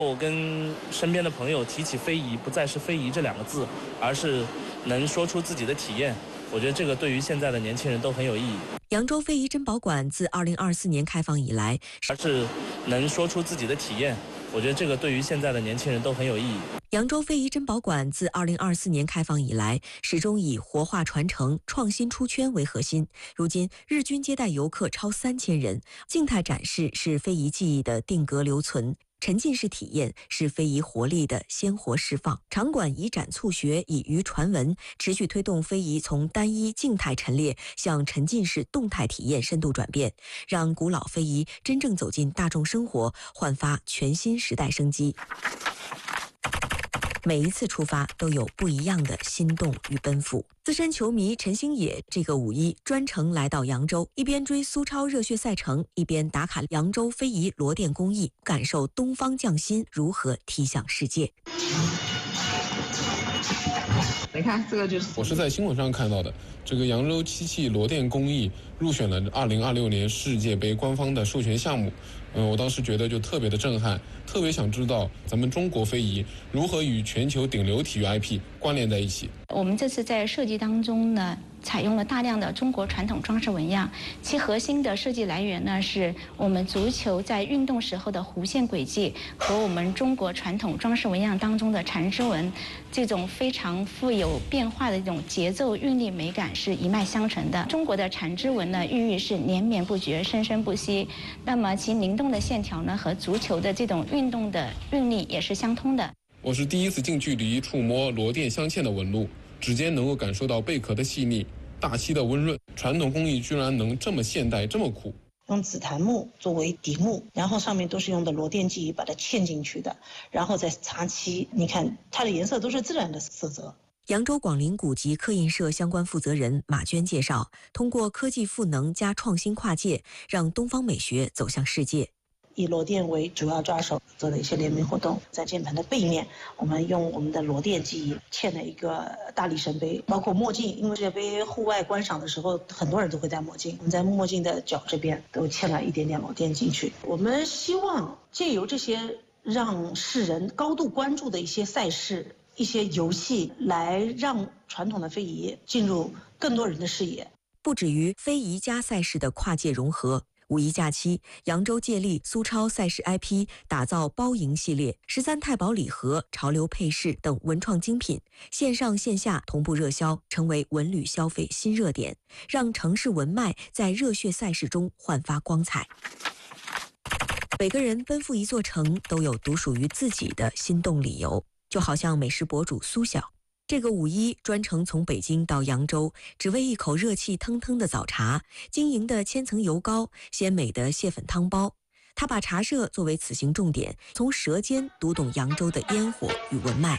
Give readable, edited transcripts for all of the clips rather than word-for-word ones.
我跟身边的朋友提起非遗，不再是非遗这两个字，而是能说出自己的体验。我觉得这个对于现在的年轻人都很有意义。 扬州非遗珍宝馆自2024年开放以来， 而是能说出自己的体验。我觉得这个对于现在的年轻人都很有意义。 扬州非遗珍宝馆自2024年开放以来，始终以活化传承、创新出圈为核心。如今，日均接待游客超3000人。静态展示是非遗技艺的定格留存。沉浸式体验是非遗活力的鲜活释放。场馆以展促学，以渔传文，持续推动非遗从单一静态陈列向沉浸式动态体验深度转变，让古老非遗真正走进大众生活，焕发全新时代生机。每一次出发都有不一样的心动与奔赴。资深球迷陈星野这个5一专程来到扬州，一边追苏超热血赛程，一边打卡扬州非遗罗店工艺，感受东方匠心如何踢向世界。 你看，这个就是我是在新闻上看到的。这个扬州漆器罗店工艺入选了2026年世界杯官方的授权项目。我当时觉得就特别的震撼，特别想知道咱们中国非遗如何与全球顶流体育 IP 关联在一起。 我们这次在设计当中呢，采用了大量的中国传统装饰纹样，其核心的设计来源呢是我们足球在运动时候的弧线轨迹和我们中国传统装饰纹样当中的缠枝纹，这种非常富有变化的一种节奏韵律美感是一脉相承的。中国的缠枝纹呢，寓意是连绵不绝、生生不息，那么其灵动的线条呢和足球的这种运动的韵律也是相通的。 我是第一次近距离触摸罗店镶嵌的纹路，指尖能够感受到贝壳的细腻，大漆的温润，传统工艺居然能这么现代，这么酷。 用紫檀木作为底木，然后上面都是用的罗店技艺把它嵌进去的，然后再擦漆。你看它的颜色都是自然的色泽。 扬州广陵古籍刻印社相关负责人马娟介绍，通过科技赋能加创新跨界，让东方美学走向世界。 以罗店为主要抓手做的一些联名活动，在键盘的背面，我们用我们的罗店技艺嵌了一个大力神杯，包括墨镜，因为世界杯户外观赏的时候，很多人都会戴墨镜，我们在墨镜的角这边都嵌了一点点罗店进去。我们希望借由这些让世人高度关注的一些赛事、一些游戏，来让传统的非遗进入更多人的视野。 不止于非遗加赛事的跨界融合。5一假期，扬州借力苏超赛事 IP 打造包赢系列、13太保礼盒、潮流配饰等文创精品，线上线下同步热销，成为文旅消费新热点，让城市文脉在热血赛事中焕发光彩。每个人奔赴一座城，都有独属于自己的心动理由，就好像美食博主苏晓。这个5一专程从北京到扬州，只为一口热气腾腾的早茶，晶莹的千层油糕，鲜美的蟹粉汤包。他把茶社作为此行重点，从舌尖读懂扬州的烟火与文脉。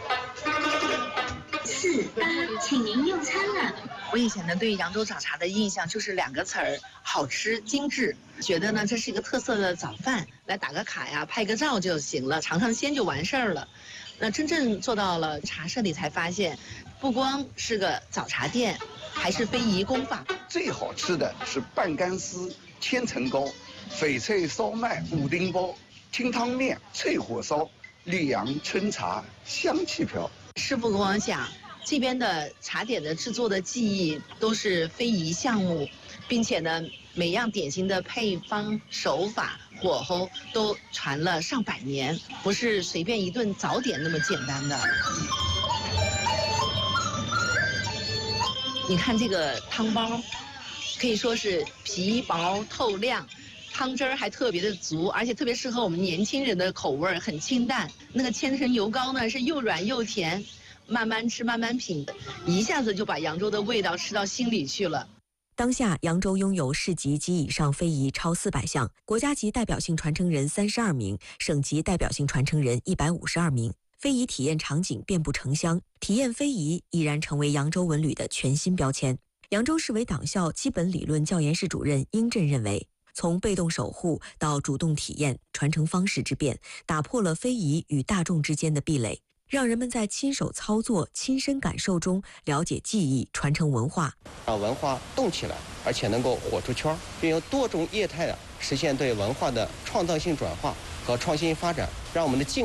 48，请您用餐了。我以前呢对扬州早茶的印象就是2个词儿：好吃、精致。觉得呢这是一个特色的早饭，来打个卡呀，拍个照就行了，尝尝鲜就完事儿了。那真正做到了茶社里才发现，不光是个早茶店，还是非遗工坊。 最好吃的是半干丝、千层糕、翡翠烧麦、五丁包、清汤面、脆火烧、溧阳春茶，香气飘。 师傅跟我讲，这边的茶点的制作的技艺都是非遗项目，并且呢，每样点心的配方、手法、火候都传了上百年，不是随便一顿早点那么简单的。你看这个汤包，可以说是皮薄透亮，汤汁儿还特别的足，而且特别适合我们年轻人的口味，很清淡。那个千层油糕呢，是又软又甜，慢慢吃慢慢品，一下子就把扬州的味道吃到心里去了。 当下，扬州拥有市级及以上非遗超400项，国家级代表性传承人32名，省级代表性传承人152名。非遗体验场景遍布城乡，体验非遗依然成为扬州文旅的全新标签。扬州市委党校基本理论教研室主任殷震认为，从被动守护到主动体验，传承方式之变，打破了非遗与大众之间的壁垒，让人们在亲手操作、亲身感受中了解技艺、传承文化， 让文化动起来，而且能够火出圈，并用多种业态实现对文化的创造性转化， 和创新发展，让我们的